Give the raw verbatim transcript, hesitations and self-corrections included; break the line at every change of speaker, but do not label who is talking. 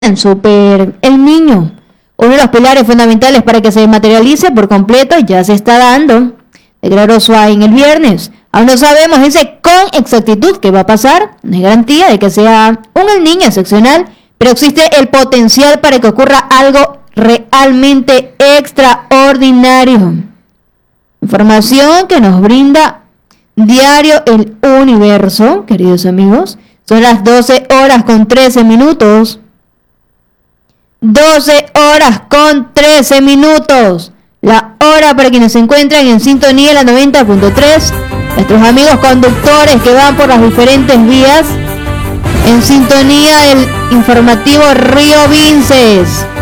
en Super El Niño. Uno de los pilares fundamentales para que se materialice por completo ya se está dando, declaró Swain el viernes. Aún no sabemos ese con exactitud qué va a pasar, no hay garantía de que sea un El Niño excepcional, pero existe el potencial para que ocurra algo realmente extraordinario. Información que nos brinda Diario El Universo, queridos amigos. Son las doce horas con trece minutos. doce horas con trece minutos. La hora para quienes se encuentran en sintonía en la noventa punto tres. Nuestros amigos conductores que van por las diferentes vías. En sintonía del informativo Río Vinces.